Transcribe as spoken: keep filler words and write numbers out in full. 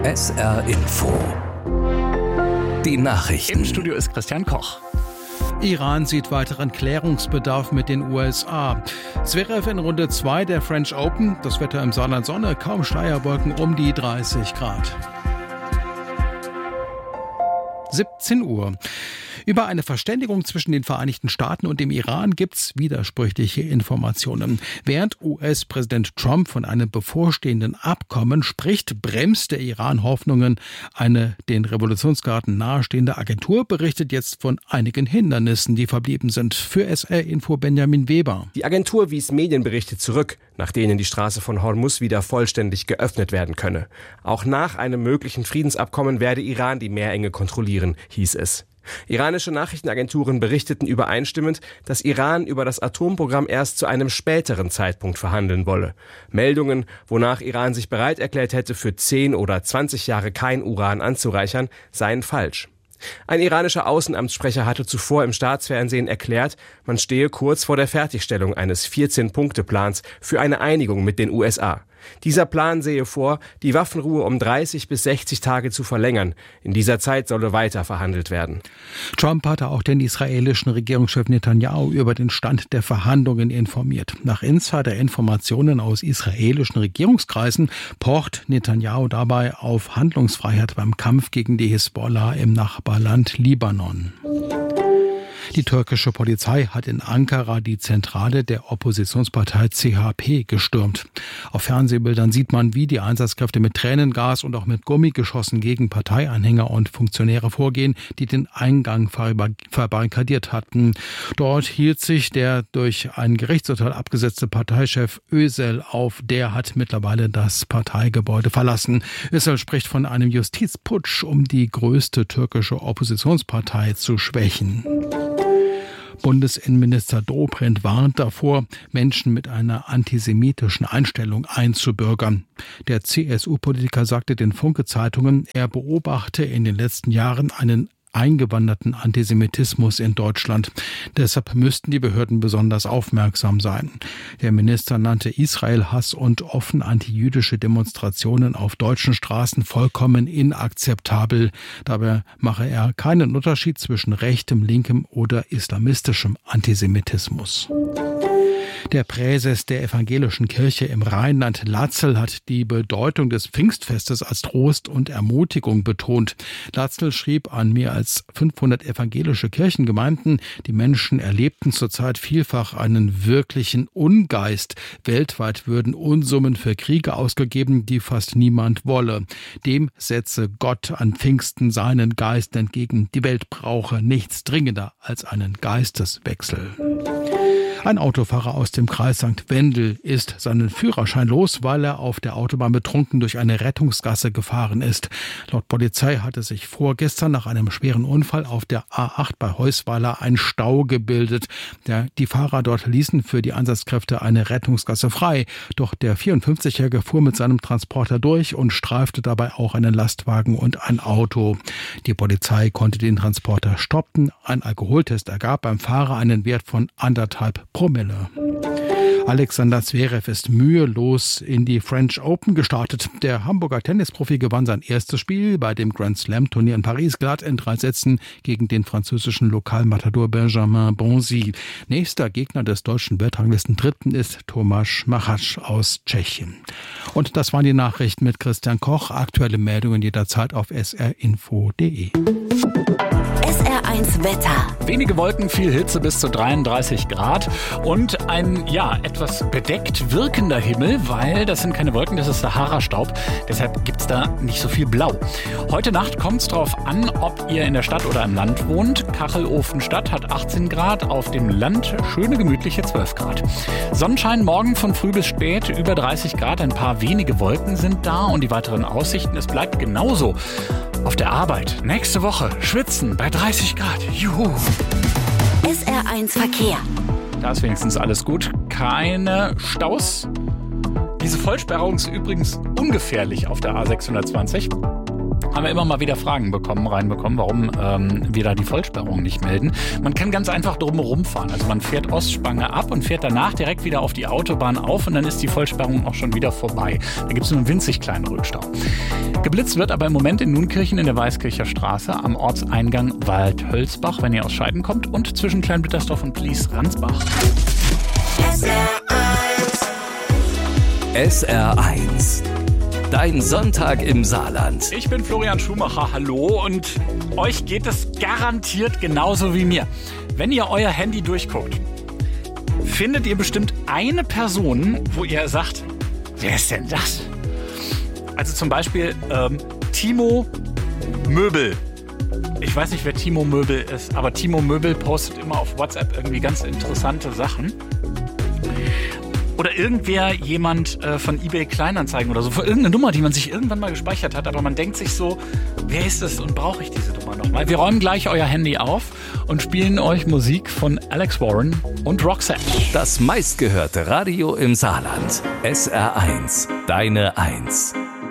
S R Info. Die Nachrichten. Im Studio ist Christian Koch. Iran sieht weiteren Klärungsbedarf mit den U S A. Zverev in Runde zwei der French Open. Das Wetter im Saarland Sonne, kaum Schleierwolken um die dreißig Grad. siebzehn Uhr. Über eine Verständigung zwischen den Vereinigten Staaten und dem Iran gibt's widersprüchliche Informationen. Während U S-Präsident Trump von einem bevorstehenden Abkommen spricht, bremst der Iran Hoffnungen. Eine den Revolutionsgarden nahestehende Agentur berichtet jetzt von einigen Hindernissen, die verblieben sind. Für S R-Info Benjamin Weber. Die Agentur wies Medienberichte zurück, nach denen die Straße von Hormuz wieder vollständig geöffnet werden könne. Auch nach einem möglichen Friedensabkommen werde Iran die Meerenge kontrollieren, hieß es. Iranische Nachrichtenagenturen berichteten übereinstimmend, dass Iran über das Atomprogramm erst zu einem späteren Zeitpunkt verhandeln wolle. Meldungen, wonach Iran sich bereit erklärt hätte, für zehn oder zwanzig Jahre kein Uran anzureichern, seien falsch. Ein iranischer Außenamtssprecher hatte zuvor im Staatsfernsehen erklärt, man stehe kurz vor der Fertigstellung eines vierzehn-Punkte-Plans für eine Einigung mit den U S A. Dieser Plan sehe vor, die Waffenruhe um dreißig bis sechzig Tage zu verlängern. In dieser Zeit solle weiter verhandelt werden. Trump hatte auch den israelischen Regierungschef Netanyahu über den Stand der Verhandlungen informiert. Nach Insider-Informationen aus israelischen Regierungskreisen pocht Netanyahu dabei auf Handlungsfreiheit beim Kampf gegen die Hisbollah im Nachbarland Libanon. Die türkische Polizei hat in Ankara die Zentrale der Oppositionspartei C H P gestürmt. Auf Fernsehbildern sieht man, wie die Einsatzkräfte mit Tränengas und auch mit Gummigeschossen gegen Parteianhänger und Funktionäre vorgehen, die den Eingang verbarrikadiert hatten. Dort hielt sich der durch ein Gerichtsurteil abgesetzte Parteichef Özel auf. Der hat mittlerweile das Parteigebäude verlassen. Özel spricht von einem Justizputsch, um die größte türkische Oppositionspartei zu schwächen. Bundesinnenminister Dobrindt warnt davor, Menschen mit einer antisemitischen Einstellung einzubürgern. Der C S U-Politiker sagte den Funke-Zeitungen, er beobachte in den letzten Jahren einen eingewanderten Antisemitismus in Deutschland. Deshalb müssten die Behörden besonders aufmerksam sein. Der Minister nannte Israel-Hass und offen antijüdische Demonstrationen auf deutschen Straßen vollkommen inakzeptabel. Dabei mache er keinen Unterschied zwischen rechtem, linkem oder islamistischem Antisemitismus. Der Präses der evangelischen Kirche im Rheinland Latzel hat die Bedeutung des Pfingstfestes als Trost und Ermutigung betont. Latzel schrieb an mehr als fünfhundert evangelische Kirchengemeinden, die Menschen erlebten zurzeit vielfach einen wirklichen Ungeist. Weltweit würden Unsummen für Kriege ausgegeben, die fast niemand wolle. Dem setze Gott an Pfingsten seinen Geist entgegen. Die Welt brauche nichts dringender als einen Geisteswechsel. Ein Autofahrer aus dem Kreis Sankt Wendel ist seinen Führerschein los, weil er auf der Autobahn betrunken durch eine Rettungsgasse gefahren ist. Laut Polizei hatte sich vorgestern nach einem schweren Unfall auf der A acht bei Heusweiler ein Stau gebildet. Der, die Fahrer dort ließen für die Einsatzkräfte eine Rettungsgasse frei. Doch der vierundfünfzigjährige fuhr mit seinem Transporter durch und streifte dabei auch einen Lastwagen und ein Auto. Die Polizei konnte den Transporter stoppen. Ein Alkoholtest ergab beim Fahrer einen Wert von anderthalb Promille. Alexander Zverev ist mühelos in die French Open gestartet. Der Hamburger Tennisprofi gewann sein erstes Spiel bei dem Grand Slam Turnier in Paris glatt in drei Sätzen gegen den französischen Lokalmatador Benjamin Bonzi. Nächster Gegner des deutschen Weltranglisten Dritten ist Tomáš Machač aus Tschechien. Und das waren die Nachrichten mit Christian Koch. Aktuelle Meldungen jederzeit auf s r info punkt d e. S R eins Wetter. Wenige Wolken, viel Hitze bis zu dreiunddreißig Grad und ein, ja, etwas bedeckt wirkender Himmel, weil das sind keine Wolken, das ist Sahara-Staub. Deshalb gibt's da nicht so viel Blau. Heute Nacht kommt's drauf an, ob ihr in der Stadt oder im Land wohnt. Kachelofenstadt hat achtzehn Grad, auf dem Land schöne gemütliche zwölf Grad. Sonnenschein morgen von früh bis spät, über dreißig Grad, ein paar wenige Wolken sind da und die weiteren Aussichten, es bleibt genauso. Auf der Arbeit nächste Woche schwitzen bei dreißig Grad. Juhu. S R eins Verkehr. Da ist wenigstens alles gut. Keine Staus. Diese Vollsperrung ist übrigens ungefährlich auf der A sechshundertzwanzig. haben wir immer mal wieder Fragen bekommen, reinbekommen, warum ähm, wir da die Vollsperrung nicht melden. Man kann ganz einfach drumherum fahren. Also man fährt Ostspange ab und fährt danach direkt wieder auf die Autobahn auf und dann ist die Vollsperrung auch schon wieder vorbei. Da gibt es nur einen winzig kleinen Rückstau. Geblitzt wird aber im Moment in Nunkirchen in der Weißkircher Straße am Ortseingang Waldhölzbach, wenn ihr aus Scheiden kommt, und zwischen Kleinbittersdorf und Plies-Ransbach. S R eins. Dein Sonntag im Saarland. Ich bin Florian Schumacher, hallo, und euch geht es garantiert genauso wie mir. Wenn ihr euer Handy durchguckt, findet ihr bestimmt eine Person, wo ihr sagt, wer ist denn das? Also zum Beispiel ähm, Timo Möbel. Ich weiß nicht, wer Timo Möbel ist, aber Timo Möbel postet immer auf WhatsApp irgendwie ganz interessante Sachen. Oder irgendwer, jemand äh, von eBay Kleinanzeigen oder so, für irgendeine Nummer, die man sich irgendwann mal gespeichert hat, aber man denkt sich so, wer ist es und brauche ich diese Nummer nochmal? Wir räumen gleich euer Handy auf und spielen euch Musik von Alex Warren und Roxette. Das meistgehörte Radio im Saarland. S R eins, deine Eins.